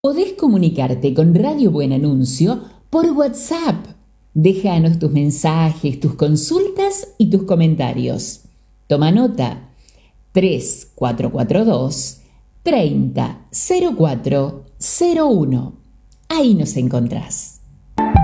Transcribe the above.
Podés comunicarte con Radio Buen Anuncio por WhatsApp. Déjanos tus mensajes, tus consultas y tus comentarios. Toma nota: 3442 30 04 01. Ahí nos encontrás.